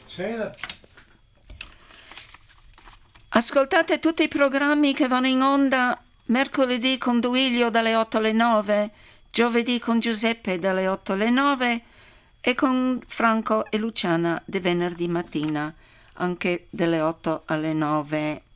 Ascoltate tutti i programmi che vanno in onda mercoledì con Duilio dalle 8 alle 9, giovedì con Giuseppe dalle 8 alle 9 e con Franco e Luciana di venerdì mattina anche dalle 8 alle 9.